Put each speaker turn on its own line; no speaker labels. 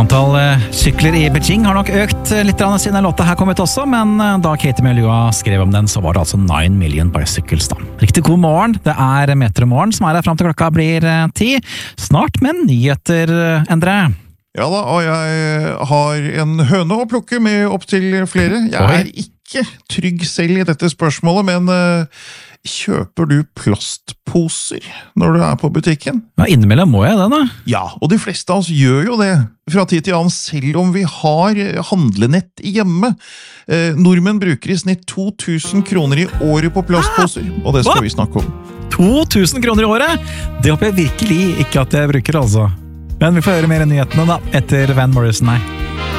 Antall sykler I Beijing har nok økt litt siden låta her kom ut også, men da Katie Melua skrev om den, så var det altså 9 million bicycles da. Riktig god morgen, det Metromorgen som her frem til klokka blir 10. Snart med nyheter, Endre.
Ja da, og jeg har en høne å plukke med opp til flere. Jeg ikke trygg selv I dette spørsmålet, men kjøper du plastposer når du på butikken?
Ja, innimellom må jeg det da.
Ja, og de fleste av oss gjør jo det fra tid til annen, selv om vi har handlenett hjemme. Nordmenn bruker I snitt 2000 kroner I året på plastposer, og det skal vi snakke om.
2000 kroner I året? Det håper jeg virkelig ikke at jeg bruker, altså. Men vi får høre mer I nyhetene da, etter Van Morrison her.